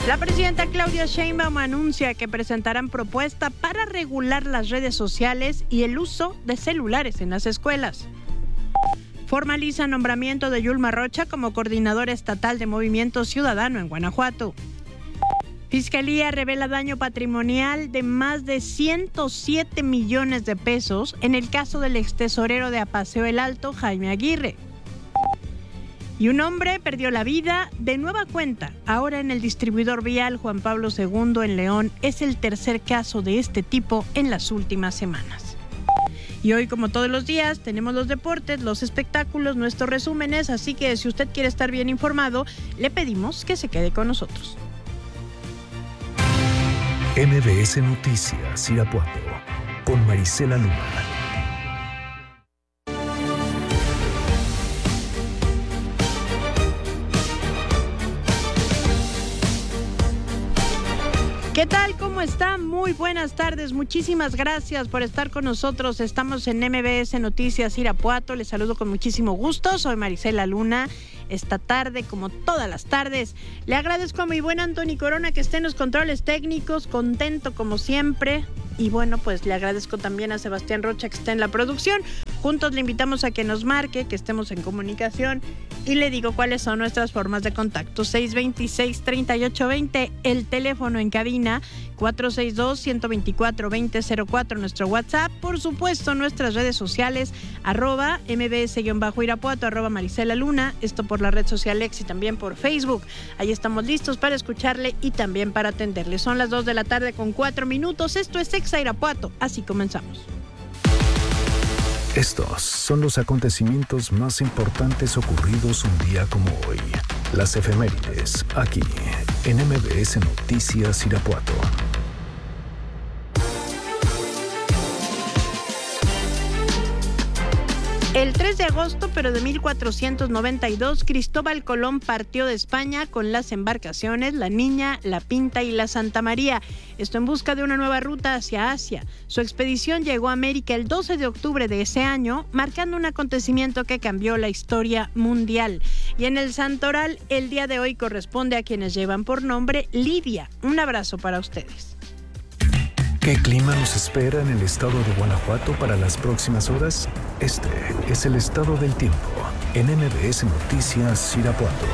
La presidenta Claudia Sheinbaum anuncia que presentarán propuesta para regular las redes sociales y el uso de celulares en las escuelas. Formaliza nombramiento de Yulma Rocha como coordinadora estatal de Movimiento Ciudadano en Guanajuato. Fiscalía revela daño patrimonial de más de 107 millones de pesos en el caso del extesorero de Apaseo El Alto, Jaime Aguirre. Y un hombre perdió la vida de nueva cuenta, ahora en el distribuidor vial Juan Pablo II en León. Es el tercer caso de este tipo en las últimas semanas. Y hoy, como todos los días, tenemos los deportes, los espectáculos, nuestros resúmenes, así que si usted quiere estar bien informado, le pedimos que se quede con nosotros. MBS Noticias Irapuato, con Marisela Luna. ¿Qué tal? ¿Cómo está? Muy buenas tardes. Muchísimas gracias por estar con nosotros. Estamos en MBS Noticias Irapuato. Les saludo con muchísimo gusto. Soy Marisela Luna. Esta tarde, como todas las tardes, le agradezco a mi buen Anthony Corona que esté en los controles técnicos, contento como siempre. Y bueno, pues le agradezco también a Sebastián Rocha que está en la producción. Juntos le invitamos a que nos marque, que estemos en comunicación y le digo cuáles son nuestras formas de contacto. 626-3820, el teléfono en cabina, 462-124-2004, nuestro WhatsApp, por supuesto nuestras redes sociales, @mbs-irapuato, @Marisela Luna, esto por la red social X y también por Facebook. Ahí estamos listos para escucharle y también para atenderle. Son las 2 de la tarde con 4 minutos. Esto es Exa Irapuato, así comenzamos. Estos son los acontecimientos más importantes ocurridos un día como hoy. Las efemérides, aquí, en MBS Noticias Irapuato. El 3 de agosto, pero de 1492, Cristóbal Colón partió de España con las embarcaciones La Niña, La Pinta y la Santa María. Esto en busca de una nueva ruta hacia Asia. Su expedición llegó a América el 12 de octubre de ese año, marcando un acontecimiento que cambió la historia mundial. Y en el santoral, el día de hoy corresponde a quienes llevan por nombre Lidia. Un abrazo para ustedes. ¿Qué clima nos espera en el estado de Guanajuato para las próximas horas? Este es el estado del tiempo en MBS Noticias Irapuato.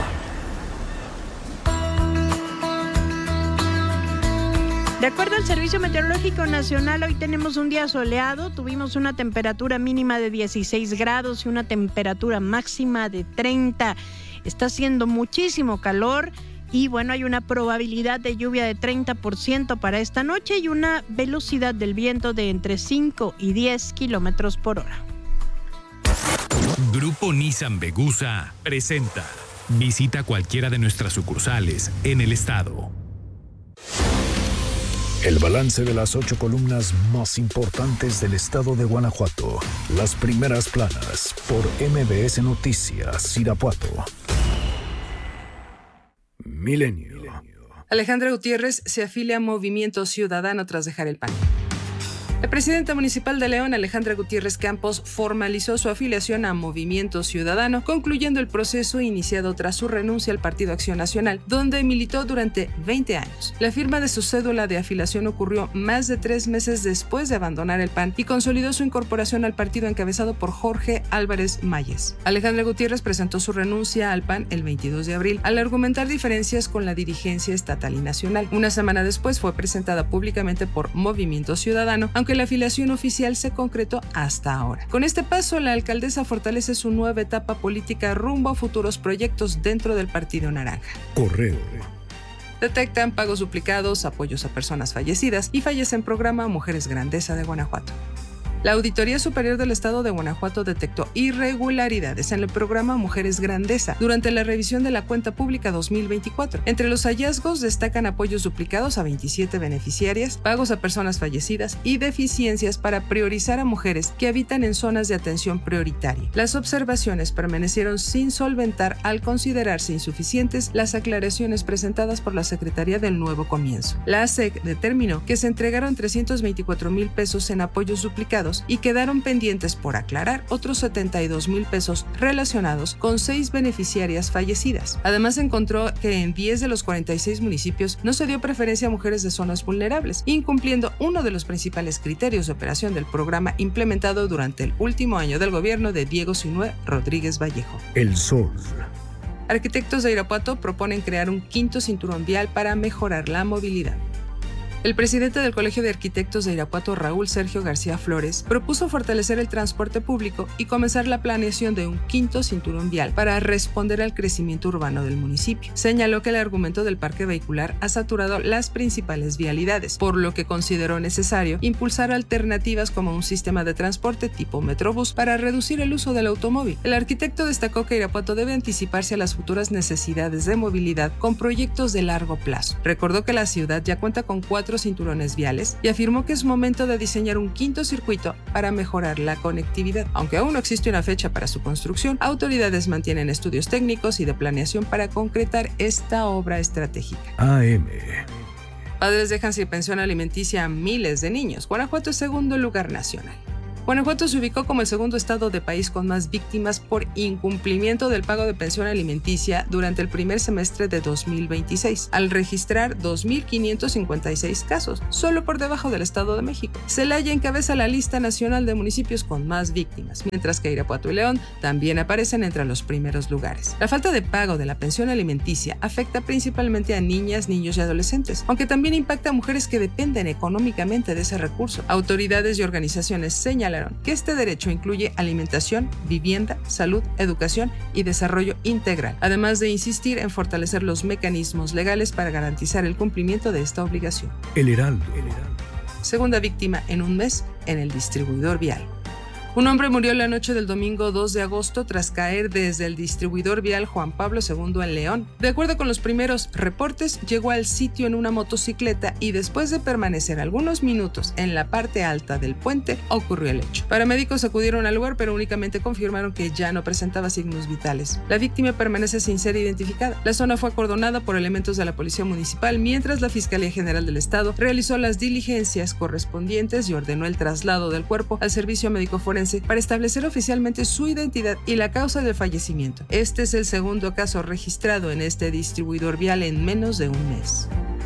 De acuerdo al Servicio Meteorológico Nacional, hoy tenemos un día soleado, tuvimos una temperatura mínima de 16 grados y una temperatura máxima de 30. Está haciendo muchísimo calor. Y bueno, hay una probabilidad de lluvia de 30% para esta noche y una velocidad del viento de entre 5 y 10 kilómetros por hora. Grupo Nissan Vegusa presenta. Visita cualquiera de nuestras sucursales en el estado. El balance de las 8 columnas más importantes del estado de Guanajuato. Las primeras planas por MBS Noticias Irapuato. Milenio. Alejandra Gutiérrez se afilia a Movimiento Ciudadano tras dejar el PAN. La presidenta municipal de León, Alejandra Gutiérrez Campos, formalizó su afiliación a Movimiento Ciudadano, concluyendo el proceso iniciado tras su renuncia al Partido Acción Nacional, donde militó durante 20 años. La firma de su cédula de afiliación ocurrió más de 3 meses después de abandonar el PAN y consolidó su incorporación al partido encabezado por Jorge Álvarez Mayes. Alejandra Gutiérrez presentó su renuncia al PAN el 22 de abril al argumentar diferencias con la dirigencia estatal y nacional. Una semana después fue presentada públicamente por Movimiento Ciudadano, aunque la afiliación oficial se concretó hasta ahora. Con este paso, la alcaldesa fortalece su nueva etapa política rumbo a futuros proyectos dentro del Partido Naranja. Correo. Detectan pagos duplicados, apoyos a personas fallecidas y fallece en programa Mujeres Grandeza de Guanajuato. La Auditoría Superior del Estado de Guanajuato detectó irregularidades en el programa Mujeres Grandeza durante la revisión de la cuenta pública 2024. Entre los hallazgos destacan apoyos duplicados a 27 beneficiarias, pagos a personas fallecidas y deficiencias para priorizar a mujeres que habitan en zonas de atención prioritaria. Las observaciones permanecieron sin solventar al considerarse insuficientes las aclaraciones presentadas por la Secretaría del Nuevo Comienzo. La ASEC determinó que se entregaron 324,000 pesos en apoyos duplicados entregados y quedaron pendientes por aclarar otros 72,000 pesos relacionados con 6 beneficiarias fallecidas. Además, encontró que en 10 de los 46 municipios no se dio preferencia a mujeres de zonas vulnerables, incumpliendo uno de los principales criterios de operación del programa implementado durante el último año del gobierno de Diego Sinue Rodríguez Vallejo. El Sol. Arquitectos de Irapuato proponen crear un 5º cinturón vial para mejorar la movilidad. El presidente del Colegio de Arquitectos de Irapuato, Raúl Sergio García Flores, propuso fortalecer el transporte público y comenzar la planeación de un 5º cinturón vial para responder al crecimiento urbano del municipio. Señaló que el argumento del parque vehicular ha saturado las principales vialidades, por lo que consideró necesario impulsar alternativas como un sistema de transporte tipo Metrobús para reducir el uso del automóvil. El arquitecto destacó que Irapuato debe anticiparse a las futuras necesidades de movilidad con proyectos de largo plazo. Recordó que la ciudad ya cuenta con 4 cinturones viales y afirmó que es momento de diseñar un 5º circuito para mejorar la conectividad. Aunque aún no existe una fecha para su construcción, autoridades mantienen estudios técnicos y de planeación para concretar esta obra estratégica. AM. Padres dejan sin pensión alimenticia a miles de niños. Guanajuato es segundo lugar nacional. Guanajuato se ubicó como el segundo estado del país con más víctimas por incumplimiento del pago de pensión alimenticia durante el primer semestre de 2026, al registrar 2,556 casos, solo por debajo del Estado de México. Celaya encabeza la lista nacional de municipios con más víctimas, mientras que Irapuato y León también aparecen entre los primeros lugares. La falta de pago de la pensión alimenticia afecta principalmente a niñas, niños y adolescentes, aunque también impacta a mujeres que dependen económicamente de ese recurso. Autoridades y organizaciones señalaron que este derecho incluye alimentación, vivienda, salud, educación y desarrollo integral, además de insistir en fortalecer los mecanismos legales para garantizar el cumplimiento de esta obligación. El Heraldo. Segunda víctima en un mes en el distribuidor vial. Un hombre murió la noche del domingo 2 de agosto tras caer desde el distribuidor vial Juan Pablo II en León. De acuerdo con los primeros reportes, llegó al sitio en una motocicleta y después de permanecer algunos minutos en la parte alta del puente, ocurrió el hecho. Paramédicos acudieron al lugar, pero únicamente confirmaron que ya no presentaba signos vitales. La víctima permanece sin ser identificada. La zona fue acordonada por elementos de la Policía Municipal, mientras la Fiscalía General del Estado realizó las diligencias correspondientes y ordenó el traslado del cuerpo al Servicio Médico Forense para establecer oficialmente su identidad y la causa del fallecimiento. Este es el segundo caso registrado en este distribuidor vial en menos de un mes.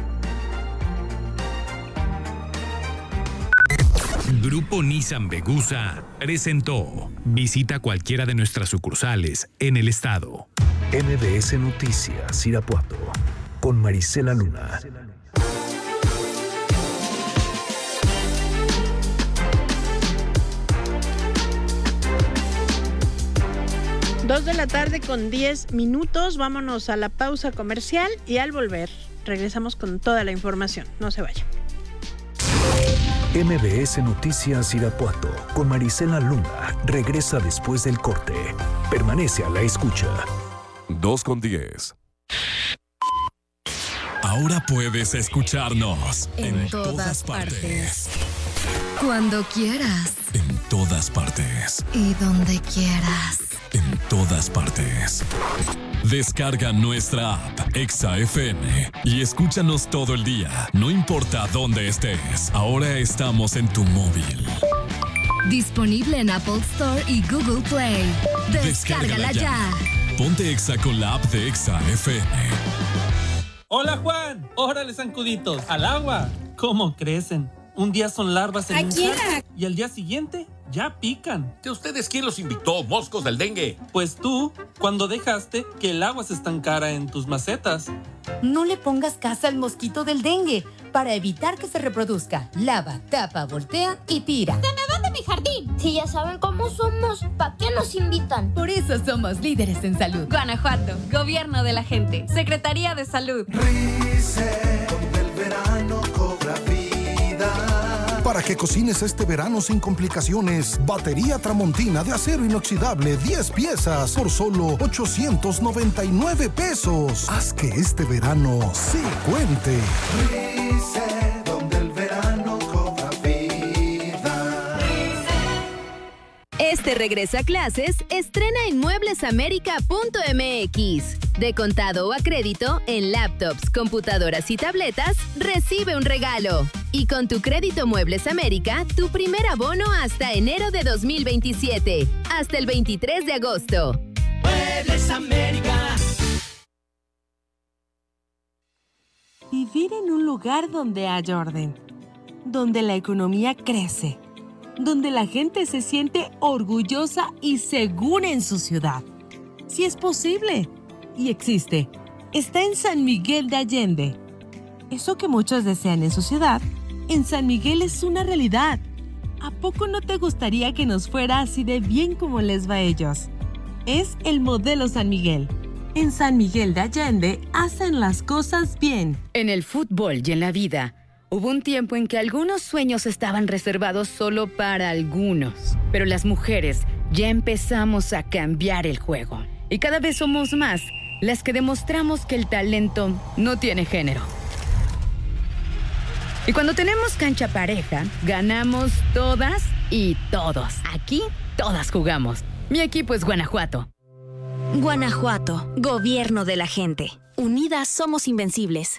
Grupo Nissan Vegusa presentó. Visita cualquiera de nuestras sucursales en el estado. MBS Noticias Irapuato con Marisela Luna. 2 de la tarde con 10 minutos. Vámonos a la pausa comercial y al volver regresamos con toda la información. No se vaya. MBS Noticias Irapuato con Marisela Luna regresa después del corte. Permanece a la escucha. 2:10. Ahora puedes escucharnos en todas partes. Cuando quieras. En todas partes. Y donde quieras. En todas partes. Descarga nuestra app Exa FM y escúchanos todo el día, no importa dónde estés. Ahora estamos en tu móvil. Disponible en Apple Store y Google Play. Descárgala ya. Ponte Exa con la app de Exa FM. Hola Juan, órale zancuditos, al agua. ¿Cómo crecen? Un día son larvas en un saco y al día siguiente ya pican. ¿De ustedes quién los invitó, moscos del dengue? Pues tú, cuando dejaste que el agua se estancara en tus macetas. No le pongas casa al mosquito del dengue. Para evitar que se reproduzca, lava, tapa, voltea y tira. ¡Se me van de mi jardín! Si ya saben cómo somos, ¿para qué nos invitan? Por eso somos líderes en salud. Guanajuato, Gobierno de la Gente, Secretaría de Salud. Rice, donde el verano cobra vida. Para que cocines este verano sin complicaciones, batería Tramontina de acero inoxidable 10 piezas por solo 899 pesos. Haz que este verano sí cuente. Rice, donde el verano cobra vida. Este que regresa a clases, estrena en mueblesamerica.mx. De contado o a crédito, en laptops, computadoras y tabletas, recibe un regalo. Y con tu crédito Muebles América, tu primer abono hasta enero de 2027. Hasta el 23 de agosto. Muebles América. Vivir en un lugar donde hay orden, donde la economía crece, donde la gente se siente orgullosa y segura en su ciudad. Sí es posible y existe. Está en San Miguel de Allende. Eso que muchos desean en su ciudad, en San Miguel es una realidad. ¿A poco no te gustaría que nos fuera así de bien como les va a ellos? Es el modelo San Miguel. En San Miguel de Allende hacen las cosas bien. En el fútbol y en la vida, hubo un tiempo en que algunos sueños estaban reservados solo para algunos. Pero las mujeres ya empezamos a cambiar el juego. Y cada vez somos más las que demostramos que el talento no tiene género. Y cuando tenemos cancha pareja, ganamos todas y todos. Aquí, todas jugamos. Mi equipo es Guanajuato. Guanajuato, gobierno de la gente. Unidas somos invencibles.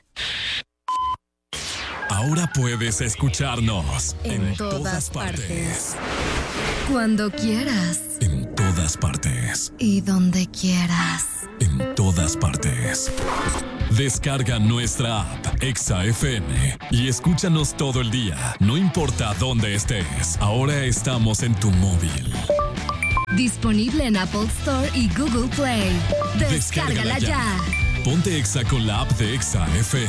Ahora puedes escucharnos en todas partes. Cuando quieras. En todas partes. Y donde quieras. En todas partes. Descarga nuestra app Exa FM y escúchanos todo el día. No importa dónde estés. Ahora estamos en tu móvil. Disponible en Apple Store y Google Play. Descárgala ya. Ponte Exa con la app de Exa FM.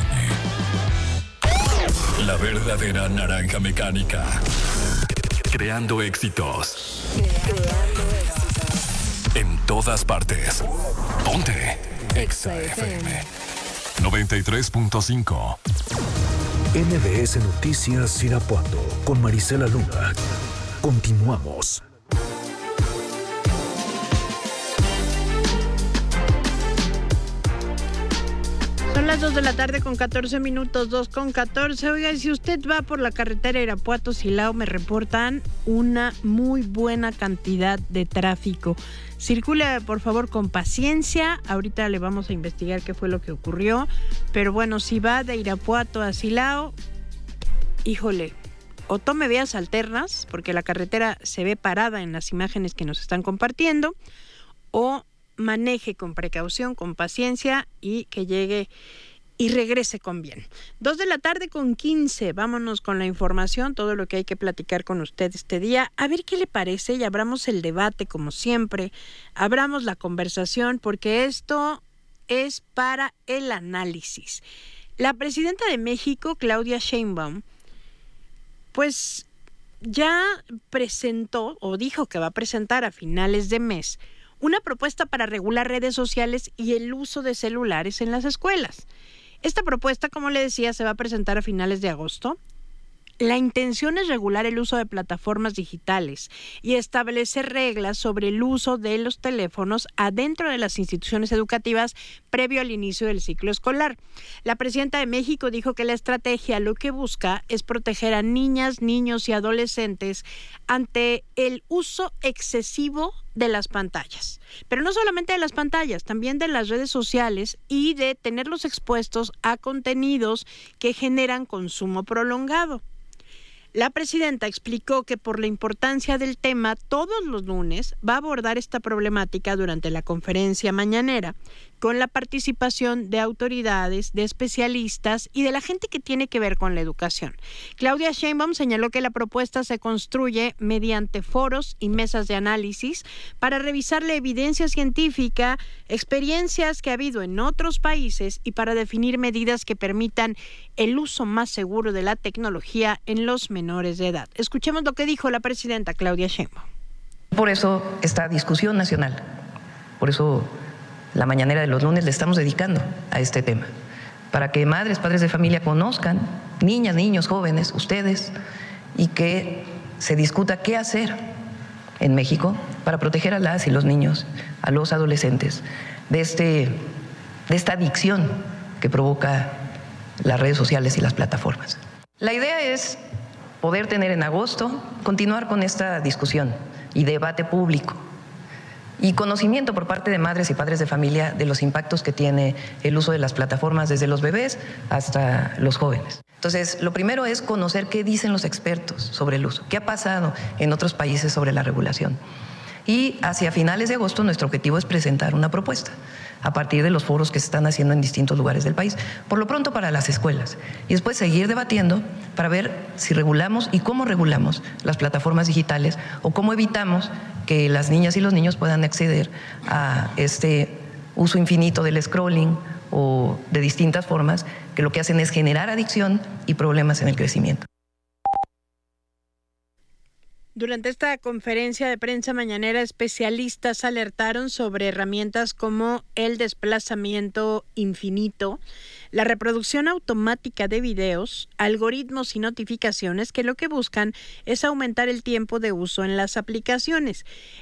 La verdadera naranja mecánica. Creando éxitos. En todas partes. Ponte Exa FM 93.5. MBS Noticias Irapuato con Marisela Luna. Continuamos. Son las 2 de la tarde con 14 minutos, 2:14. Oiga, si usted va por la carretera Irapuato-Silao, me reportan una muy buena cantidad de tráfico. Circule, por favor, con paciencia. Ahorita le vamos a investigar qué fue lo que ocurrió. Pero bueno, si va de Irapuato a Silao, híjole, o tome vías alternas, porque la carretera se ve parada en las imágenes que nos están compartiendo, o maneje con precaución, con paciencia y que llegue y regrese con bien. 2 de la tarde con 15. Vámonos con la información, todo lo que hay que platicar con usted este día. A ver qué le parece y abramos el debate como siempre. Abramos la conversación porque esto es para el análisis. La presidenta de México, Claudia Sheinbaum, pues ya presentó o dijo que va a presentar a finales de mes una propuesta para regular redes sociales y el uso de celulares en las escuelas. Esta propuesta, como le decía, se va a presentar a finales de agosto. La intención es regular el uso de plataformas digitales y establecer reglas sobre el uso de los teléfonos adentro de las instituciones educativas previo al inicio del ciclo escolar. La presidenta de México dijo que la estrategia lo que busca es proteger a niñas, niños y adolescentes ante el uso excesivo de las pantallas. Pero no solamente de las pantallas, también de las redes sociales y de tenerlos expuestos a contenidos que generan consumo prolongado. La presidenta explicó que por la importancia del tema, todos los lunes va a abordar esta problemática durante la conferencia mañanera, con la participación de autoridades, de especialistas y de la gente que tiene que ver con la educación. Claudia Sheinbaum señaló que la propuesta se construye mediante foros y mesas de análisis para revisar la evidencia científica, experiencias que ha habido en otros países y para definir medidas que permitan el uso más seguro de la tecnología en los menores de edad. Escuchemos lo que dijo la presidenta Claudia Sheinbaum. Por eso esta discusión nacional, por eso la mañanera de los lunes le estamos dedicando a este tema, para que madres, padres de familia conozcan, niñas, niños, jóvenes, ustedes, y que se discuta qué hacer en México para proteger a las y los niños, a los adolescentes, de esta adicción que provoca las redes sociales y las plataformas. La idea es poder tener en agosto, continuar con esta discusión y debate público y conocimiento por parte de madres y padres de familia de los impactos que tiene el uso de las plataformas desde los bebés hasta los jóvenes. Entonces, lo primero es conocer qué dicen los expertos sobre el uso, qué ha pasado en otros países sobre la regulación. Y hacia finales de agosto nuestro objetivo es presentar una propuesta a partir de los foros que se están haciendo en distintos lugares del país, por lo pronto para las escuelas, y después seguir debatiendo para ver si regulamos y cómo regulamos las plataformas digitales o cómo evitamos que las niñas y los niños puedan acceder a este uso infinito del scrolling o de distintas formas que lo que hacen es generar adicción y problemas en el crecimiento. Durante esta conferencia de prensa mañanera, especialistas alertaron sobre herramientas como el desplazamiento infinito, la reproducción automática de videos, algoritmos y notificaciones que lo que buscan es aumentar el tiempo de uso en las aplicaciones.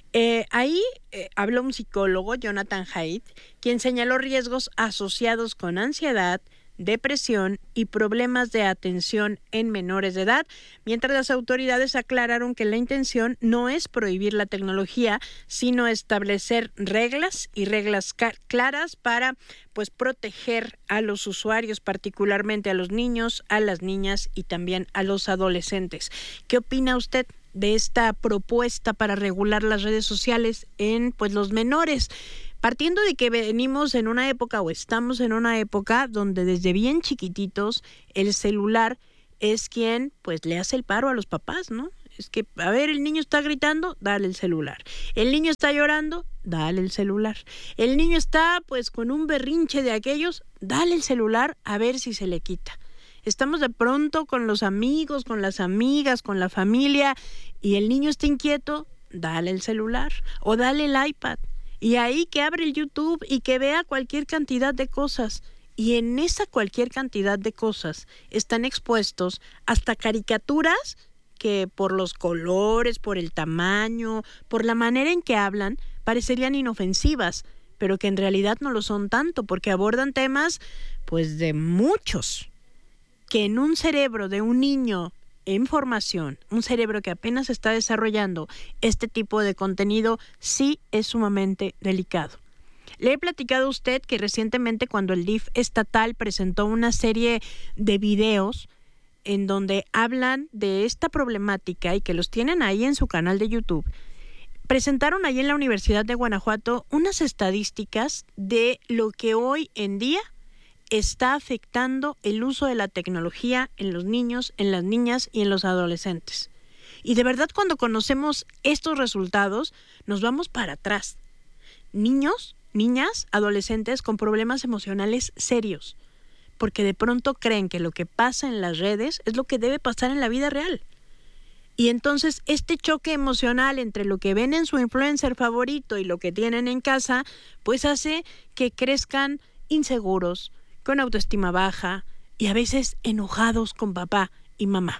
Ahí habló un psicólogo, Jonathan Haidt, quien señaló riesgos asociados con ansiedad, depresión y problemas de atención en menores de edad, mientras las autoridades aclararon que la intención no es prohibir la tecnología, sino establecer reglas y reglas claras para proteger a los usuarios, particularmente a los niños, a las niñas y también a los adolescentes. ¿Qué opina usted de esta propuesta para regular las redes sociales en los menores? Partiendo de que venimos en una época o estamos en una época donde desde bien chiquititos el celular es quien le hace el paro a los papás, ¿no? Es que, a ver, el niño está gritando, dale el celular. El niño está llorando, dale el celular. El niño está con un berrinche de aquellos, dale el celular a ver si se le quita. Estamos de pronto con los amigos, con las amigas, con la familia y el niño está inquieto, dale el celular o dale el iPad. Y ahí que abre el YouTube y que vea cualquier cantidad de cosas. Y en esa cualquier cantidad de cosas están expuestos hasta caricaturas que por los colores, por el tamaño, por la manera en que hablan, parecerían inofensivas, pero que en realidad no lo son tanto, porque abordan temas de muchos, que en un cerebro de un niño en formación, un cerebro que apenas está desarrollando, este tipo de contenido sí es sumamente delicado. Le he platicado a usted que recientemente cuando el DIF estatal presentó una serie de videos en donde hablan de esta problemática y que los tienen ahí en su canal de YouTube, presentaron ahí en la Universidad de Guanajuato unas estadísticas de lo que hoy en día está afectando el uso de la tecnología en los niños, en las niñas y en los adolescentes. Y de verdad, cuando conocemos estos resultados, nos vamos para atrás. Niños, niñas, adolescentes con problemas emocionales serios, porque de pronto creen que lo que pasa en las redes es lo que debe pasar en la vida real. Y entonces este choque emocional entre lo que ven en su influencer favorito y lo que tienen en casa, hace que crezcan inseguros, con autoestima baja y a veces enojados con papá y mamá.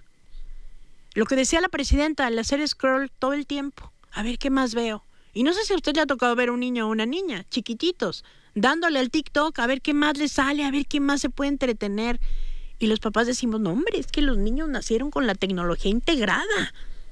Lo que decía la presidenta al hacer scroll todo el tiempo, a ver qué más veo. Y no sé si a usted le ha tocado ver un niño o una niña, chiquititos, dándole al TikTok a ver qué más le sale, a ver qué más se puede entretener. Y los papás decimos, no hombre, es que los niños nacieron con la tecnología integrada.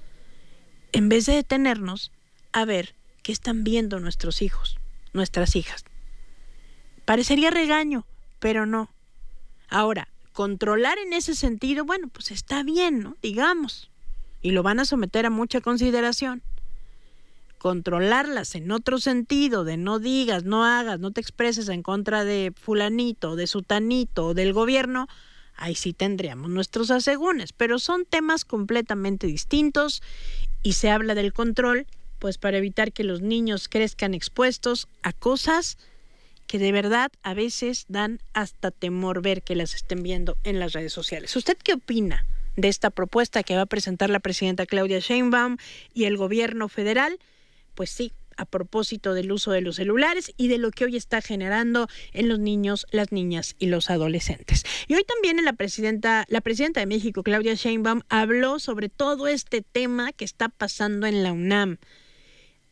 En vez de detenernos a ver qué están viendo nuestros hijos, nuestras hijas. Parecería regaño, pero no. Ahora, controlar en ese sentido, está bien, ¿no? Digamos. Y lo van a someter a mucha consideración. Controlarlas en otro sentido, de no digas, no hagas, no te expreses en contra de fulanito, de sutanito o del gobierno, ahí sí tendríamos nuestros asegúnes. Pero son temas completamente distintos y se habla del control, para evitar que los niños crezcan expuestos a cosas que de verdad a veces dan hasta temor ver que las estén viendo en las redes sociales. ¿Usted qué opina de esta propuesta que va a presentar la presidenta Claudia Sheinbaum y el gobierno federal? Pues sí, a propósito del uso de los celulares y de lo que hoy está generando en los niños, las niñas y los adolescentes. Y hoy también la presidenta de México, Claudia Sheinbaum, habló sobre todo este tema que está pasando en la UNAM.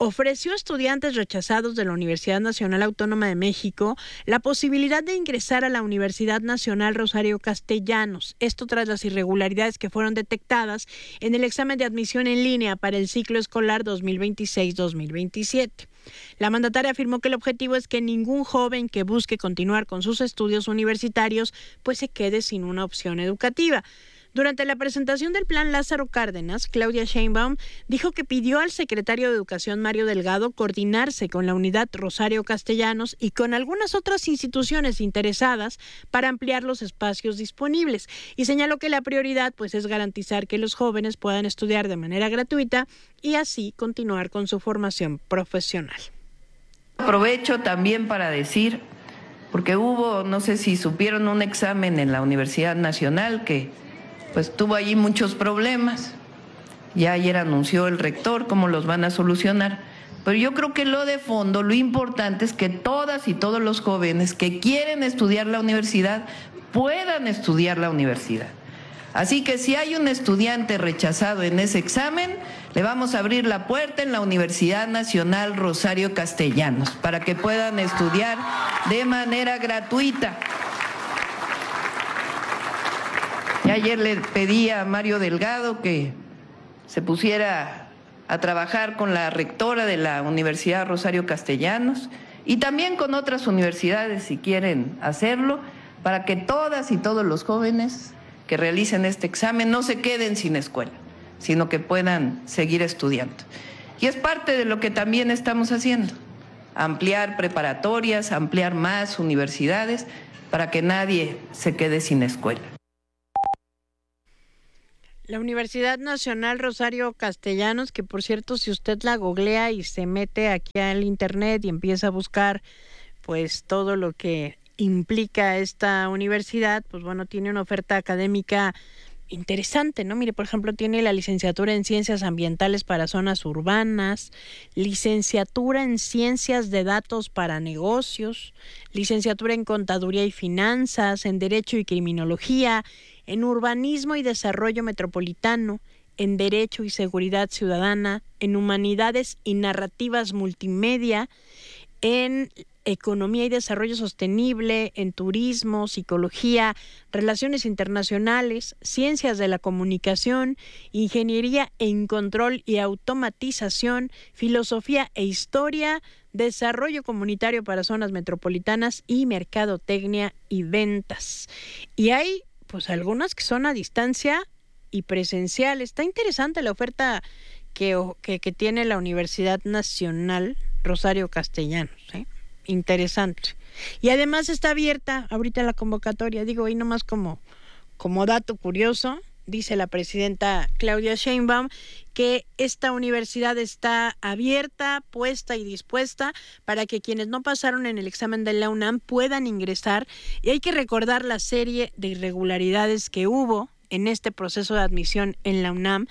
ofreció a estudiantes rechazados de la Universidad Nacional Autónoma de México la posibilidad de ingresar a la Universidad Nacional Rosario Castellanos. Esto tras las irregularidades que fueron detectadas en el examen de admisión en línea para el ciclo escolar 2026-2027. La mandataria afirmó que el objetivo es que ningún joven que busque continuar con sus estudios universitarios pues se quede sin una opción educativa. Durante la presentación del Plan Lázaro Cárdenas, Claudia Sheinbaum dijo que pidió al secretario de Educación, Mario Delgado, coordinarse con la Unidad Rosario Castellanos y con algunas otras instituciones interesadas para ampliar los espacios disponibles. Y señaló que la prioridad pues es garantizar que los jóvenes puedan estudiar de manera gratuita y así continuar con su formación profesional. Aprovecho también para decir, porque hubo, no sé si supieron, un examen en la Universidad Nacional que pues tuvo allí muchos problemas. Ya ayer anunció el rector cómo los van a solucionar. Pero yo creo que lo de fondo, lo importante es que todas y todos los jóvenes que quieren estudiar la universidad puedan estudiar la universidad. Así que si hay un estudiante rechazado en ese examen, le vamos a abrir la puerta en la Universidad Nacional Rosario Castellanos para que puedan estudiar de manera gratuita. Y ayer le pedí a Mario Delgado que se pusiera a trabajar con la rectora de la Universidad Rosario Castellanos y también con otras universidades si quieren hacerlo, para que todas y todos los jóvenes que realicen este examen no se queden sin escuela, sino que puedan seguir estudiando. Y es parte de lo que también estamos haciendo, ampliar preparatorias, ampliar más universidades para que nadie se quede sin escuela. La Universidad Nacional Rosario Castellanos, que por cierto, si usted la googlea y se mete aquí al internet y empieza a buscar pues todo lo que implica esta universidad, pues bueno, tiene una oferta académica interesante, ¿no? Mire, por ejemplo, tiene la licenciatura en Ciencias Ambientales para Zonas Urbanas, licenciatura en Ciencias de Datos para Negocios, licenciatura en Contaduría y Finanzas, en Derecho y Criminología, en Urbanismo y Desarrollo Metropolitano, en Derecho y Seguridad Ciudadana, en Humanidades y Narrativas Multimedia, en Economía y Desarrollo Sostenible, en Turismo, Psicología, Relaciones Internacionales, Ciencias de la Comunicación, Ingeniería en Control y Automatización, Filosofía e Historia, Desarrollo Comunitario para Zonas Metropolitanas y Mercadotecnia y Ventas. Y hay pues algunas que son a distancia y presencial. Está interesante la oferta que tiene la Universidad Nacional Rosario Castellanos, ¿eh? Interesante. Y además está abierta ahorita la convocatoria, digo, ahí nomás como dato curioso, dice la presidenta Claudia Sheinbaum que esta universidad está abierta, puesta y dispuesta para que quienes no pasaron en el examen de la UNAM puedan ingresar, y hay que recordar la serie de irregularidades que hubo en este proceso de admisión en la UNAM.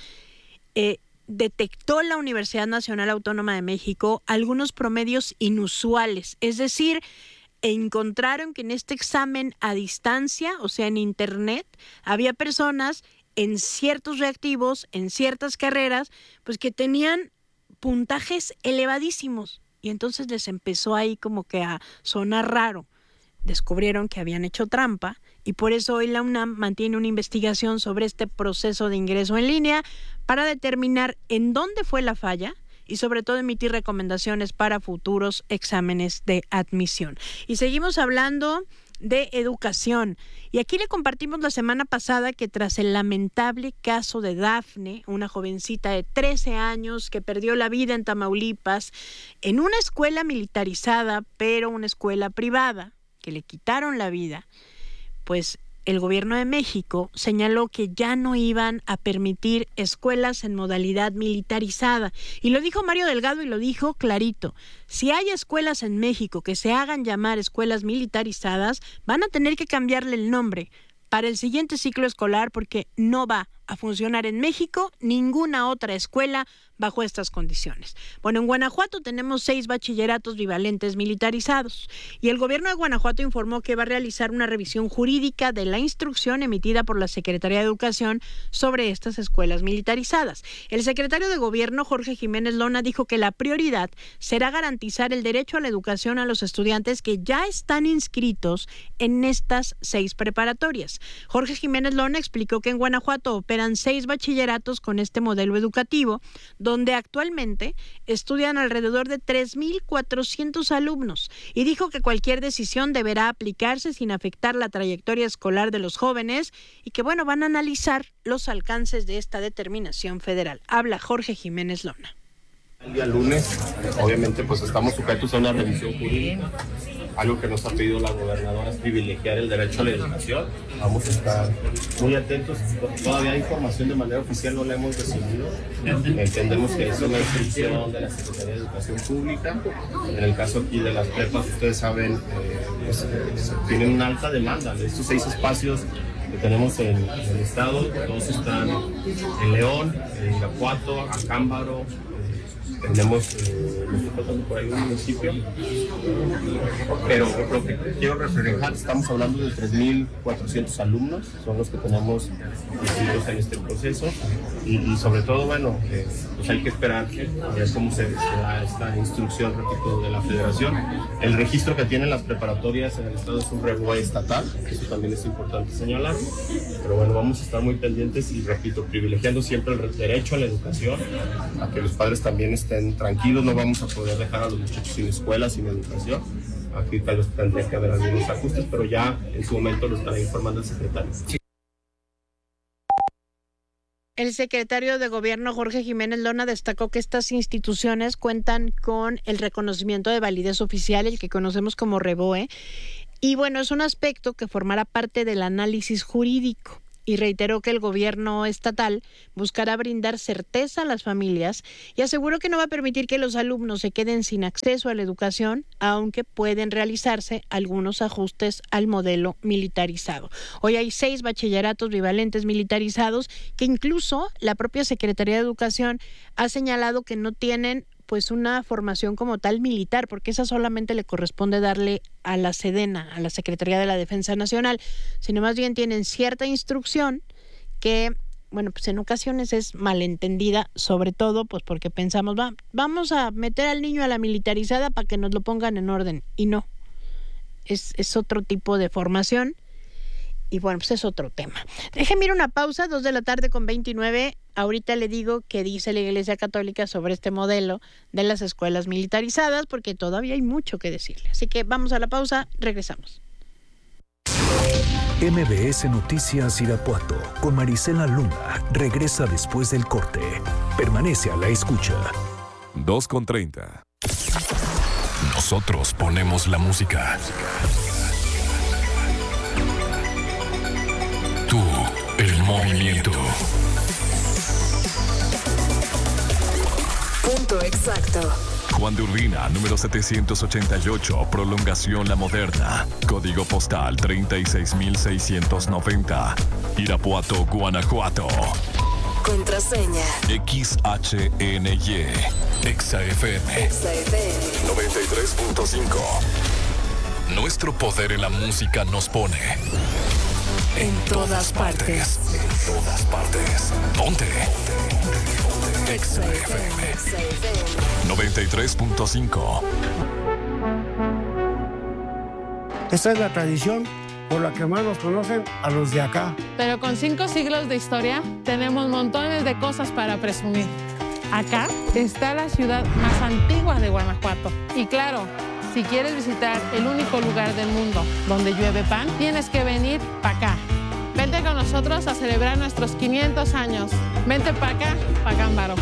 Detectó la Universidad Nacional Autónoma de México algunos promedios inusuales, es decir, encontraron que en este examen a distancia, o sea, en internet, había personas en ciertos reactivos, en ciertas carreras, pues que tenían puntajes elevadísimos, y entonces les empezó ahí como que a sonar raro. Descubrieron que habían hecho trampa y por eso hoy la UNAM mantiene una investigación sobre este proceso de ingreso en línea para determinar en dónde fue la falla y sobre todo emitir recomendaciones para futuros exámenes de admisión. Y seguimos hablando de educación. Y aquí le compartimos la semana pasada que tras el lamentable caso de Dafne, una jovencita de 13 años que perdió la vida en Tamaulipas en una escuela militarizada, pero una escuela privada, que le quitaron la vida, pues el gobierno de México señaló que ya no iban a permitir escuelas en modalidad militarizada. Y lo dijo Mario Delgado y lo dijo clarito. Si hay escuelas en México que se hagan llamar escuelas militarizadas, van a tener que cambiarle el nombre para el siguiente ciclo escolar porque no va a funcionar en México ninguna otra escuela bajo estas condiciones. Bueno, en Guanajuato tenemos 6 bachilleratos bivalentes militarizados y el gobierno de Guanajuato informó que va a realizar una revisión jurídica de la instrucción emitida por la Secretaría de Educación sobre estas escuelas militarizadas. El secretario de Gobierno, Jorge Jiménez Lona, dijo que la prioridad será garantizar el derecho a la educación a los estudiantes que ya están inscritos en estas 6 preparatorias. Jorge Jiménez Lona explicó que en Guanajuato operan 6 bachilleratos con este modelo educativo, donde actualmente estudian alrededor de 3,400 alumnos, y dijo que cualquier decisión deberá aplicarse sin afectar la trayectoria escolar de los jóvenes y que, bueno, van a analizar los alcances de esta determinación federal. Habla Jorge Jiménez Lona. El día lunes, obviamente, pues estamos sujetos a una revisión jurídica. Algo que nos ha pedido la gobernadora es privilegiar el derecho a la educación. Vamos a estar muy atentos. Todavía información de manera oficial no la hemos recibido. Entendemos que es una instrucción de la Secretaría de Educación Pública. En el caso aquí de las prepas, ustedes saben, pues, tienen una alta demanda de estos 6 espacios que tenemos en el estado. Todos están en León, en Irapuato, Acámbaro. Tenemos, me estoy pasando por ahí un municipio, pero lo que quiero reflejar, estamos hablando de 3,400 alumnos, son los que tenemos inscritos en este proceso, y sobre todo, bueno, pues hay que esperar a ver cómo se da esta instrucción, repito, de la federación. El registro que tienen las preparatorias en el estado es un REBOE estatal, eso también es importante señalar, pero bueno, vamos a estar muy pendientes y, repito, privilegiando siempre el derecho a la educación, a que los padres también estén tranquilos. No vamos a poder dejar a los muchachos sin escuela, sin educación. Aquí tal vez tendría que haber algunos ajustes, pero ya en su momento lo estará informando el secretario. El secretario de Gobierno, Jorge Jiménez Lona, destacó que estas instituciones cuentan con el reconocimiento de validez oficial, el que conocemos como REBOE, y bueno, es un aspecto que formará parte del análisis jurídico. Y reiteró que el gobierno estatal buscará brindar certeza a las familias y aseguró que no va a permitir que los alumnos se queden sin acceso a la educación, aunque pueden realizarse algunos ajustes al modelo militarizado. Hoy hay 6 bachilleratos bivalentes militarizados que incluso la propia Secretaría de Educación ha señalado que no tienen pues una formación como tal militar, porque esa solamente le corresponde darle a la Sedena, a la Secretaría de la Defensa Nacional, sino más bien tienen cierta instrucción que, bueno, pues en ocasiones es malentendida, sobre todo pues porque pensamos, vamos a meter al niño a la militarizada para que nos lo pongan en orden, y no, es otro tipo de formación. Y bueno, pues es otro tema. Déjenme ir una pausa, 2:29 p.m. Ahorita le digo qué dice la Iglesia Católica sobre este modelo de las escuelas militarizadas, porque todavía hay mucho que decirle. Así que vamos a la pausa, regresamos. MBS Noticias Irapuato con Marisela Luna regresa después del corte. Permanece a la escucha. 2:30. Nosotros ponemos la música. Tú, el movimiento. Punto exacto. Juan de Urbina, número 788, prolongación La Moderna. Código postal 36690. Irapuato, Guanajuato. Contraseña. XHNY. XFM. 93.5. Nuestro poder en la música nos pone en todas partes. En todas partes. Ponte. XFM 93.5. Esta es la tradición por la que más nos conocen a los de acá. Pero con 5 siglos de historia, tenemos montones de cosas para presumir. Acá está la ciudad más antigua de Guanajuato. Y claro, si quieres visitar el único lugar del mundo donde llueve pan, tienes que venir para acá. Vente con nosotros a celebrar nuestros 500 años. Vente para acá, para Acámbaro.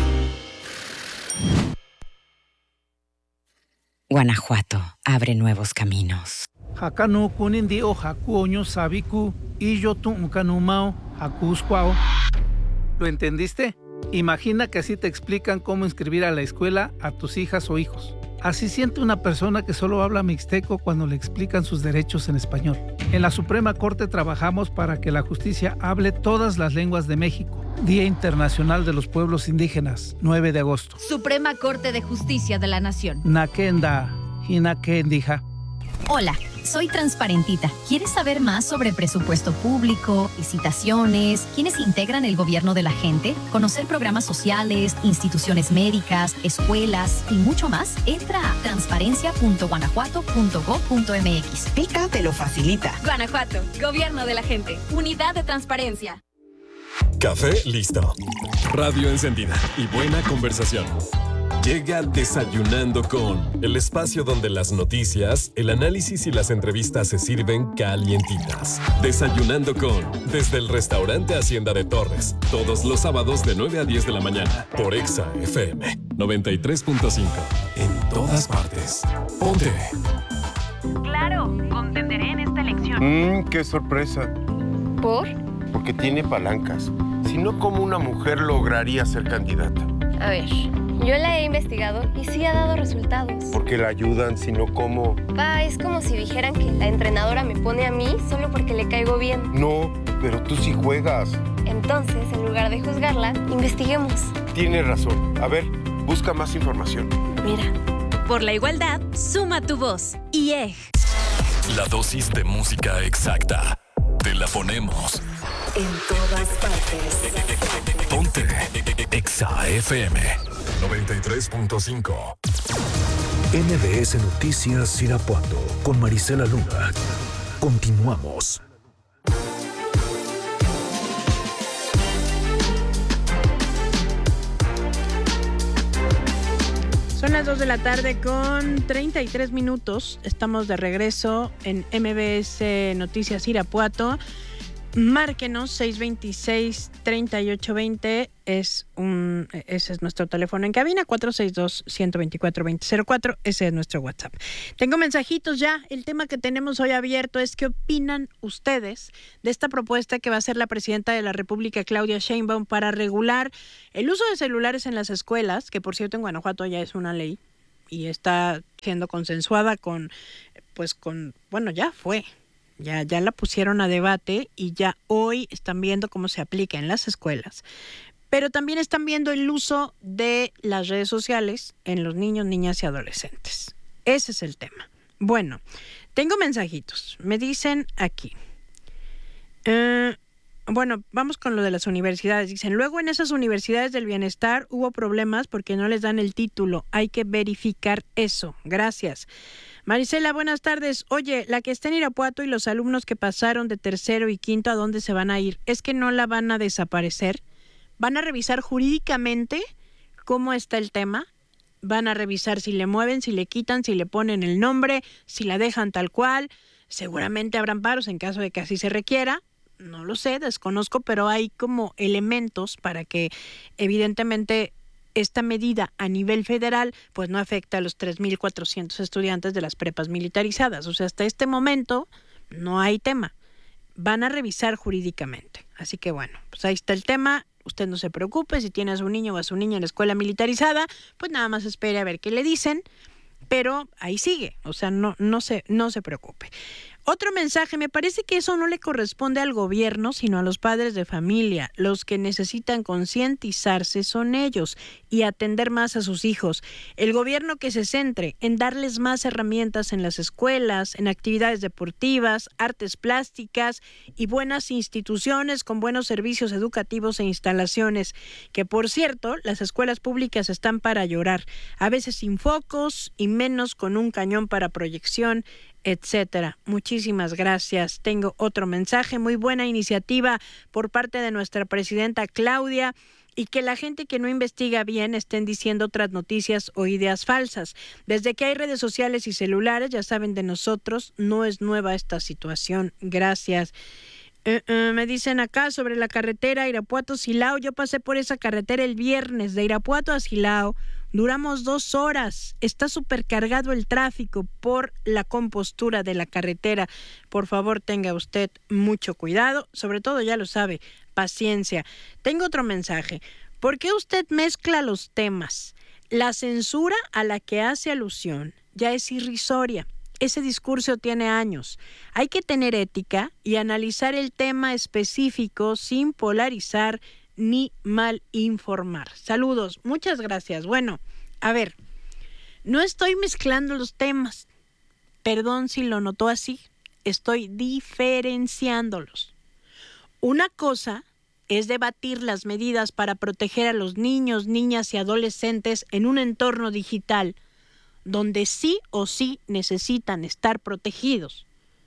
Guanajuato abre nuevos caminos. Hakano kunindi o hakuoño sabiku y yo tuncanumao hakuscuao. ¿Lo entendiste? Imagina que así te explican cómo inscribir a la escuela a tus hijas o hijos. Así siente una persona que solo habla mixteco cuando le explican sus derechos en español. En la Suprema Corte trabajamos para que la justicia hable todas las lenguas de México. Día Internacional de los Pueblos Indígenas, 9 de agosto. Suprema Corte de Justicia de la Nación. Nakenda, Hinakendija. Hola, soy Transparentita. ¿Quieres saber más sobre presupuesto público, licitaciones, quiénes integran el gobierno de la gente, conocer programas sociales, instituciones médicas, escuelas y mucho más? Entra a transparencia.guanajuato.gov.mx. Pica te lo facilita. Guanajuato, Gobierno de la Gente, Unidad de Transparencia. Café listo. Radio encendida y buena conversación. Llega Desayunando con, el espacio donde las noticias, el análisis y las entrevistas se sirven calientitas. Desayunando con, desde el restaurante Hacienda de Torres, todos los sábados de 9 a 10 de la mañana, por Exa FM 93.5. En todas partes. Ponte. Claro, contenderé en esta elección. ¡Qué sorpresa! ¿Por? Porque tiene palancas. Si no, ¿cómo una mujer lograría ser candidata? A ver, yo la he investigado y sí ha dado resultados. Porque la ayudan, si no, ¿cómo? Pa, es como si dijeran que la entrenadora me pone a mí solo porque le caigo bien. No, pero tú sí juegas. Entonces, en lugar de juzgarla, investiguemos. Tienes razón. A ver, busca más información. Mira. Por la igualdad, suma tu voz. IEG. La dosis de música exacta. Te la ponemos. En todas partes. Ponte Exa FM 93.5. MBS Noticias Irapuato con Marisela Luna. Continuamos. Son las 2 de la tarde con 33 minutos. Estamos de regreso en MBS Noticias Irapuato. Márquenos 626-3820, ese es nuestro teléfono en cabina, 462-124-2004, ese es nuestro WhatsApp. Tengo mensajitos ya, el tema que tenemos hoy abierto es ¿qué opinan ustedes de esta propuesta que va a hacer la presidenta de la República, Claudia Sheinbaum, para regular el uso de celulares en las escuelas, que por cierto en Guanajuato ya es una ley y está siendo consensuada ya fue. Ya la pusieron a debate y ya hoy están viendo cómo se aplica en las escuelas. Pero también están viendo el uso de las redes sociales en los niños, niñas y adolescentes. Ese es el tema. Bueno, tengo mensajitos. Me dicen aquí. Vamos con lo de las universidades. Dicen, luego en esas universidades del bienestar hubo problemas porque no les dan el título. Hay que verificar eso. Gracias. Marisela, buenas tardes. Oye, la que está en Irapuato y los alumnos que pasaron de tercero y quinto, ¿a dónde se van a ir? ¿Es que no la van a desaparecer? ¿Van a revisar jurídicamente cómo está el tema? ¿Van a revisar si le mueven, si le quitan, si le ponen el nombre, si la dejan tal cual? Seguramente habrán paros en caso de que así se requiera. No lo sé, desconozco, pero hay como elementos para que evidentemente esta medida a nivel federal pues no afecta a los 3,400 estudiantes de las prepas militarizadas. O sea, hasta este momento no hay tema. Van a revisar jurídicamente. Así que bueno, pues ahí está el tema. Usted no se preocupe, si tiene a su niño o a su niña en la escuela militarizada, pues nada más espere a ver qué le dicen. Pero ahí sigue, o sea, no se preocupe. Otro mensaje, me parece que eso no le corresponde al gobierno, sino a los padres de familia. Los que necesitan concientizarse son ellos y atender más a sus hijos. El gobierno que se centre en darles más herramientas en las escuelas, en actividades deportivas, artes plásticas y buenas instituciones con buenos servicios educativos e instalaciones. Que por cierto, las escuelas públicas están para llorar, a veces sin focos y menos con un cañón para proyección, etcétera. Muchísimas gracias. Tengo otro mensaje, muy buena iniciativa por parte de nuestra presidenta Claudia, y que la gente que no investiga bien estén diciendo otras noticias o ideas falsas. Desde que hay redes sociales y celulares, ya saben de nosotros, no es nueva esta situación. Gracias. Me dicen acá sobre la carretera Irapuato-Silao. Yo pasé por esa carretera el viernes de Irapuato a Silao. Duramos 2 horas. Está súper cargado el tráfico por la compostura de la carretera. Por favor, tenga usted mucho cuidado. Sobre todo, ya lo sabe, paciencia. Tengo otro mensaje. ¿Por qué usted mezcla los temas? La censura a la que hace alusión ya es irrisoria. Ese discurso tiene años. Hay que tener ética y analizar el tema específico sin polarizar ni mal informar. Saludos, muchas gracias. Bueno, a ver, no estoy mezclando los temas. Perdón si lo notó así. Estoy diferenciándolos. Una cosa es debatir las medidas para proteger a los niños, niñas y adolescentes en un entorno digital donde sí o sí necesitan estar protegidos.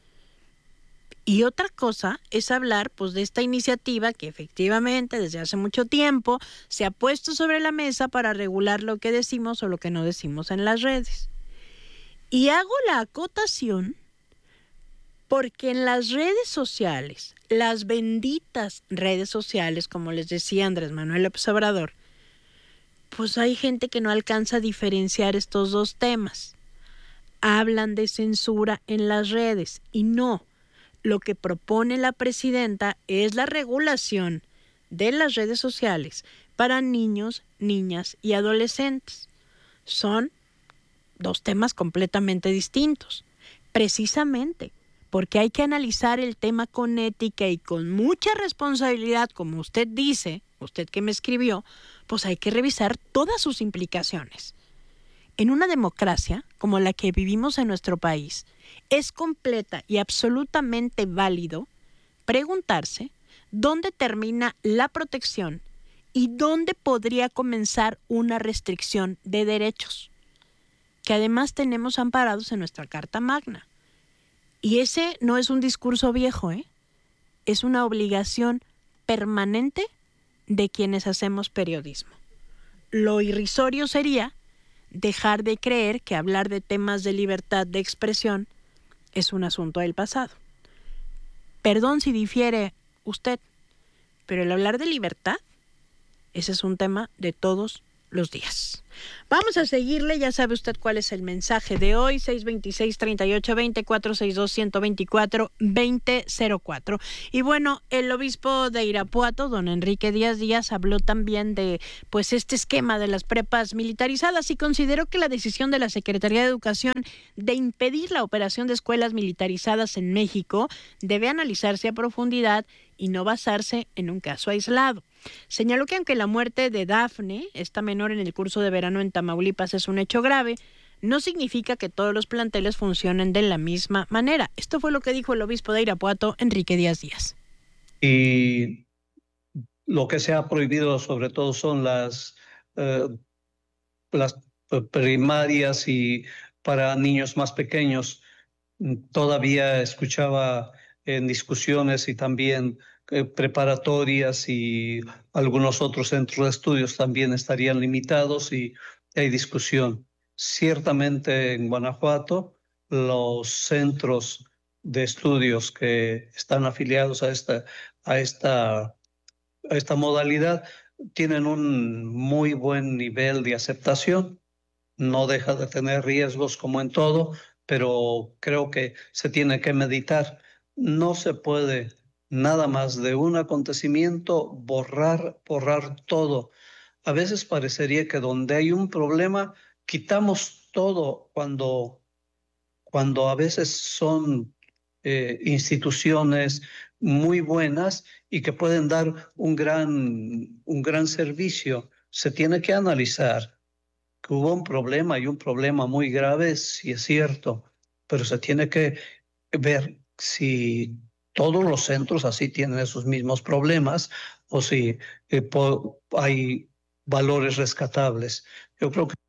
Y otra cosa es hablar pues, de esta iniciativa que efectivamente desde hace mucho tiempo se ha puesto sobre la mesa para regular lo que decimos o lo que no decimos en las redes. Y hago la acotación porque en las redes sociales, las benditas redes sociales, como les decía Andrés Manuel López Obrador, pues hay gente que no alcanza a diferenciar estos dos temas. Hablan de censura en las redes y no. Lo que propone la presidenta es la regulación de las redes sociales para niños, niñas y adolescentes. Son dos temas completamente distintos. Precisamente porque hay que analizar el tema con ética y con mucha responsabilidad, como usted dice, usted que me escribió, pues hay que revisar todas sus implicaciones. En una democracia como la que vivimos en nuestro país, es completa y absolutamente válido preguntarse dónde termina la protección y dónde podría comenzar una restricción de derechos, que además tenemos amparados en nuestra Carta Magna. Y ese no es un discurso viejo, es una obligación permanente de quienes hacemos periodismo. Lo irrisorio sería dejar de creer que hablar de temas de libertad de expresión es un asunto del pasado. Perdón si difiere usted, pero el hablar de libertad, ese es un tema de todos los días. Vamos a seguirle, ya sabe usted cuál es el mensaje de hoy, 626-3820, 462-124-2004. Y bueno, el obispo de Irapuato, don Enrique Díaz Díaz, habló también de pues este esquema de las prepas militarizadas y consideró que la decisión de la Secretaría de Educación de impedir la operación de escuelas militarizadas en México debe analizarse a profundidad y no basarse en un caso aislado. Señaló que aunque la muerte de Dafne, esta menor en el curso de verano en Tamaulipas, es un hecho grave, no significa que todos los planteles funcionen de la misma manera. Esto fue lo que dijo el obispo de Irapuato, Enrique Díaz Díaz. Y lo que se ha prohibido sobre todo son las primarias y para niños más pequeños. Todavía escuchaba en discusiones y también preparatorias y algunos otros centros de estudios también estarían limitados y hay discusión. Ciertamente en Guanajuato los centros de estudios que están afiliados a esta modalidad tienen un muy buen nivel de aceptación. No deja de tener riesgos como en todo, pero creo que se tiene que meditar. No se puede nada más de un acontecimiento borrar todo. A veces parecería que donde hay un problema quitamos todo cuando a veces son instituciones muy buenas y que pueden dar un gran servicio. Se tiene que analizar que hubo un problema y un problema muy grave, sí es cierto, pero se tiene que ver si todos los centros así tienen esos mismos problemas o si hay valores rescatables. Yo creo que...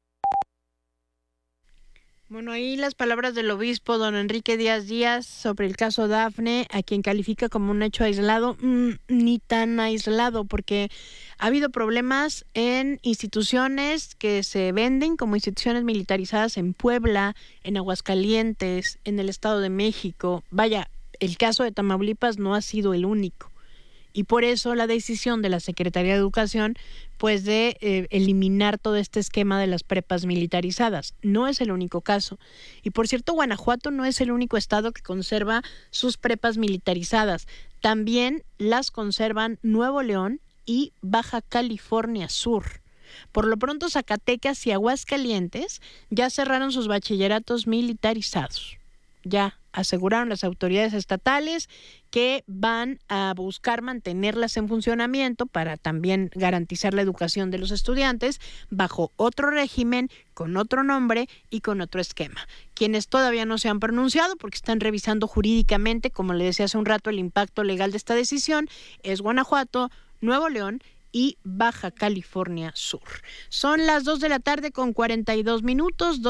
Bueno, ahí las palabras del obispo don Enrique Díaz Díaz sobre el caso Dafne, a quien califica como un hecho aislado, ni tan aislado, porque ha habido problemas en instituciones que se venden como instituciones militarizadas en Puebla, en Aguascalientes, en el Estado de México. Vaya, el caso de Tamaulipas no ha sido el único. Y por eso la decisión de la Secretaría de Educación, pues de eliminar todo este esquema de las prepas militarizadas. No es el único caso. Y por cierto, Guanajuato no es el único estado que conserva sus prepas militarizadas. También las conservan Nuevo León y Baja California Sur. Por lo pronto, Zacatecas y Aguascalientes ya cerraron sus bachilleratos militarizados. Ya aseguraron las autoridades estatales que van a buscar mantenerlas en funcionamiento para también garantizar la educación de los estudiantes bajo otro régimen, con otro nombre y con otro esquema. Quienes todavía no se han pronunciado porque están revisando jurídicamente, como le decía hace un rato, el impacto legal de esta decisión, es Guanajuato, Nuevo León y Baja California Sur. Son las 2:42 p.m,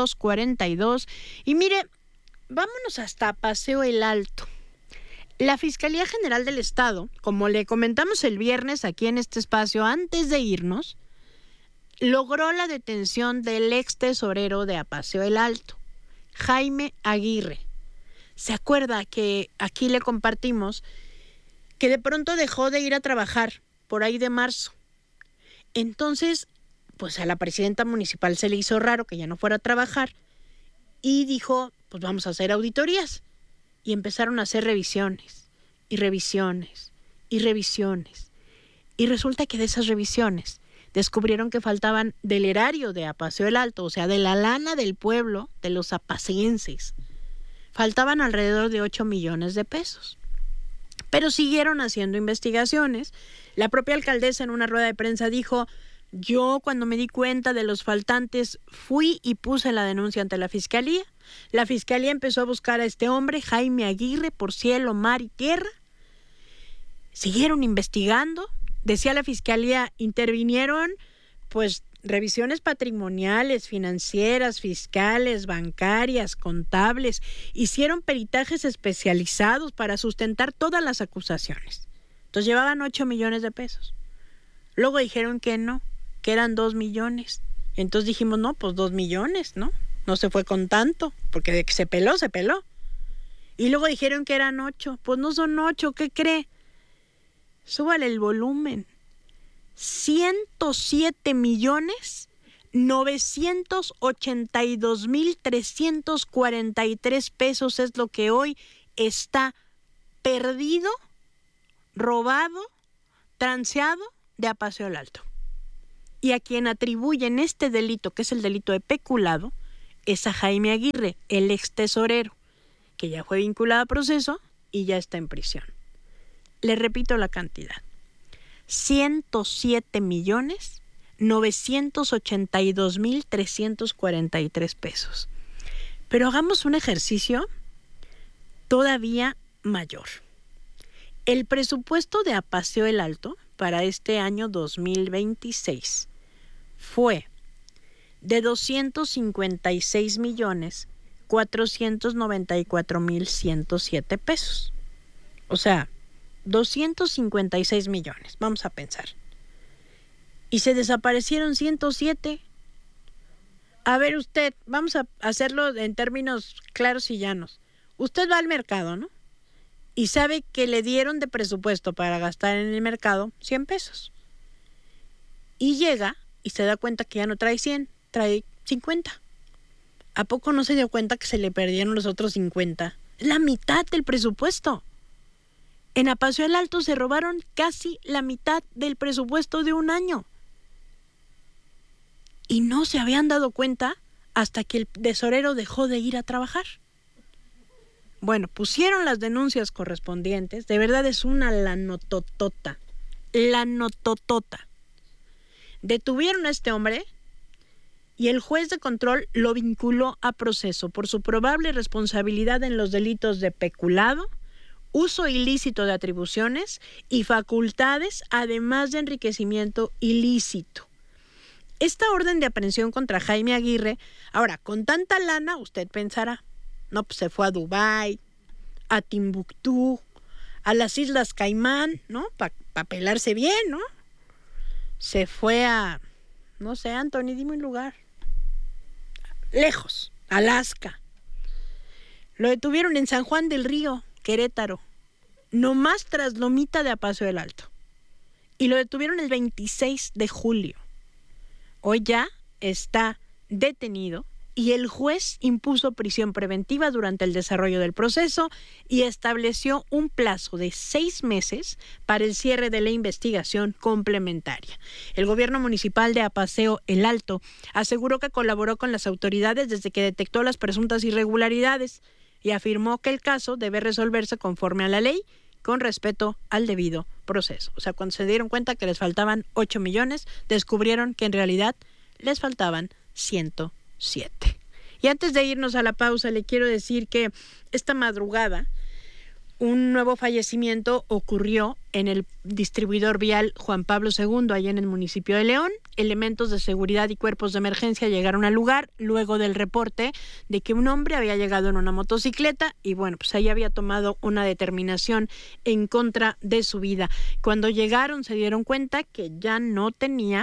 2:42. Y mire, vámonos hasta Paseo el Alto. La Fiscalía General del Estado, como le comentamos el viernes aquí en este espacio antes de irnos, logró la detención del ex tesorero de Paseo el Alto, Jaime Aguirre. ¿Se acuerda que aquí le compartimos que de pronto dejó de ir a trabajar por ahí de marzo? Entonces, pues a la presidenta municipal se le hizo raro que ya no fuera a trabajar y dijo, pues vamos a hacer auditorías. Y empezaron a hacer revisiones, y revisiones, y revisiones. Y resulta que de esas revisiones descubrieron que faltaban del erario de Paseo el Alto, o sea, de la lana del pueblo, de los apacienses, faltaban alrededor de 8 millones de pesos. Pero siguieron haciendo investigaciones. La propia alcaldesa en una rueda de prensa dijo, yo cuando me di cuenta de los faltantes fui y puse la denuncia ante la fiscalía. La fiscalía empezó a buscar a este hombre, Jaime Aguirre, por cielo, mar y tierra. Siguieron investigando. Decía la fiscalía, intervinieron pues revisiones patrimoniales, financieras, fiscales, bancarias, contables. Hicieron peritajes especializados para sustentar todas las acusaciones. Entonces llevaban 8 millones de pesos. Luego dijeron que no, que eran 2 millones. Entonces dijimos, no, pues 2 millones, ¿no? No se fue con tanto, porque de que se peló, se peló. Y luego dijeron que eran 8. Pues no son 8, ¿qué cree? Súbale el volumen. 107,982,343 pesos es lo que hoy está perdido, robado, transeado de Paseo el Alto. Y a quien atribuyen este delito, que es el delito de peculado, es a Jaime Aguirre, el ex tesorero, que ya fue vinculado a proceso y ya está en prisión. Le repito la cantidad. 107,982,343 pesos. Pero hagamos un ejercicio todavía mayor. El presupuesto de Paseo el Alto para este año 2026 fue de 256,494,107 pesos. O sea, 256 millones, vamos a pensar. Y se desaparecieron 107. A ver usted, vamos a hacerlo en términos claros y llanos. Usted va al mercado, ¿no? Y sabe que le dieron de presupuesto para gastar en el mercado 100 pesos. Y llega y se da cuenta que ya no trae 100, trae 50. ¿A poco no se dio cuenta que se le perdieron los otros 50? Es la mitad del presupuesto. En Paseo el Alto se robaron casi la mitad del presupuesto de un año. Y no se habían dado cuenta hasta que el tesorero dejó de ir a trabajar. Bueno, pusieron las denuncias correspondientes. De verdad es una lanototota. Lanototota. Detuvieron a este hombre y el juez de control lo vinculó a proceso por su probable responsabilidad en los delitos de peculado, uso ilícito de atribuciones y facultades, además de enriquecimiento ilícito. Esta orden de aprehensión contra Jaime Aguirre, ahora, con tanta lana, usted pensará, no, pues se fue a Dubái, a Timbuktu, a las Islas Caimán, ¿no? Para pelarse bien, ¿no? Se fue a, no sé, Anthony, dime un lugar. Lejos, Alaska. Lo detuvieron en San Juan del Río, Querétaro, nomás tras Lomita de Paseo el Alto. Y lo detuvieron el 26 de julio. Hoy ya está detenido y el juez impuso prisión preventiva durante el desarrollo del proceso y estableció un plazo de 6 meses para el cierre de la investigación complementaria. El gobierno municipal de Apaseo El Alto aseguró que colaboró con las autoridades desde que detectó las presuntas irregularidades y afirmó que el caso debe resolverse conforme a la ley, con respeto al debido proceso. O sea, cuando se dieron cuenta que les faltaban 8 millones, descubrieron que en realidad les faltaban 107. Y antes de irnos a la pausa, le quiero decir que esta madrugada un nuevo fallecimiento ocurrió en el distribuidor vial Juan Pablo II, allá en el municipio de León. Elementos de seguridad y cuerpos de emergencia llegaron al lugar luego del reporte de que un hombre había llegado en una motocicleta y bueno, pues ahí había tomado una determinación en contra de su vida. Cuando llegaron se dieron cuenta que ya no tenía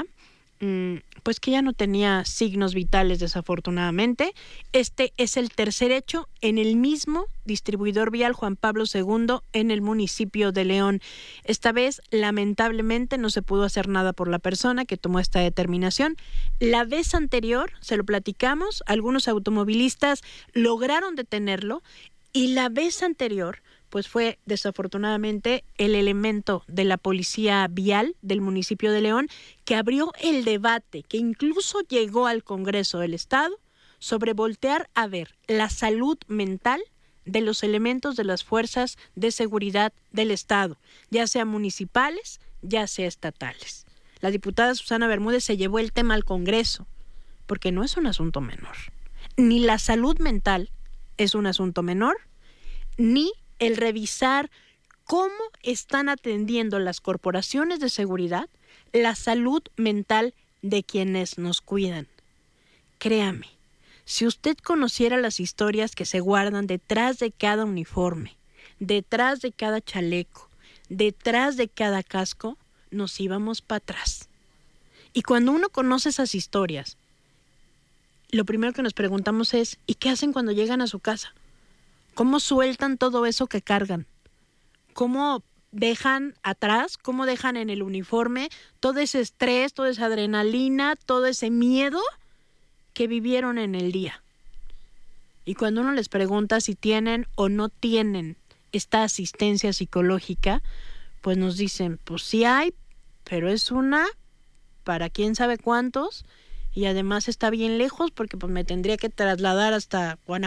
signos vitales, desafortunadamente. Este es el tercer hecho en el mismo distribuidor vial Juan Pablo II en el municipio de León. Esta vez, lamentablemente, no se pudo hacer nada por la persona que tomó esta determinación. La vez anterior, se lo platicamos, algunos automovilistas lograron detenerlo y la vez anterior pues fue desafortunadamente el elemento de la policía vial del municipio de León que abrió el debate, que incluso llegó al Congreso del Estado, sobre voltear a ver la salud mental de los elementos de las fuerzas de seguridad del Estado, ya sea municipales, ya sea estatales. La diputada Susana Bermúdez se llevó el tema al Congreso, porque no es un asunto menor. Ni la salud mental es un asunto menor, ni el revisar cómo están atendiendo las corporaciones de seguridad la salud mental de quienes nos cuidan. Créame, si usted conociera las historias que se guardan detrás de cada uniforme, detrás de cada chaleco, detrás de cada casco, nos íbamos para atrás. Y cuando uno conoce esas historias, lo primero que nos preguntamos es, ¿y qué hacen cuando llegan a su casa? ¿Cómo sueltan todo eso que cargan? ¿Cómo dejan atrás, cómo dejan en el uniforme todo ese estrés, toda esa adrenalina, todo ese miedo que vivieron en el día? Y cuando uno les pregunta si tienen o no tienen esta asistencia psicológica, pues nos dicen, pues sí hay, pero es una para quién sabe cuántos, y además está bien lejos porque pues me tendría que trasladar hasta Guanajuato.